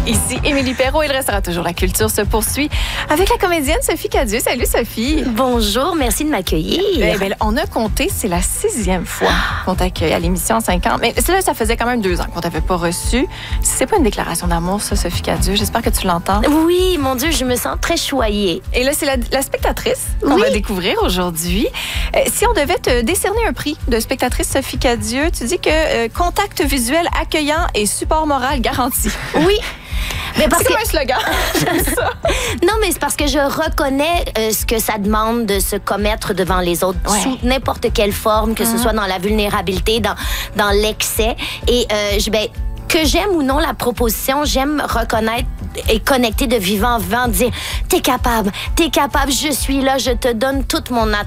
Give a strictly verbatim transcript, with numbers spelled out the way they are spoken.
Ici Émilie Perrault, il restera toujours la culture se poursuit avec la comédienne Sophie Cadieux. Salut Sophie. Bonjour, merci de m'accueillir. Eh bien, on a compté, c'est la sixième fois qu'on t'accueille à l'émission en cinq ans. Mais là, ça faisait quand même deux ans qu'on t'avait pas reçu. C'est pas une déclaration d'amour, ça, Sophie Cadieux. J'espère que tu l'entends. Oui, mon Dieu, je me sens très choyée. Et là, c'est la, la spectatrice qu'on oui. va découvrir aujourd'hui. Euh, si on devait te décerner un prix de spectatrice Sophie Cadieux, tu dis que euh, contact visuel accueillant et support moral garanti. Oui. Mais parce c'est comme que... un slogan. J'aime ça. Non, mais c'est parce que je reconnais euh, ce que ça demande de se commettre devant les autres ouais. sous n'importe quelle forme, que mm-hmm. ce soit dans la vulnérabilité, dans, dans l'excès. Et euh, je, ben, que j'aime ou non la proposition, j'aime reconnaître et connecter de vivant en vivant, dire « T'es capable, t'es capable, je suis là, je te donne toute mon attention. »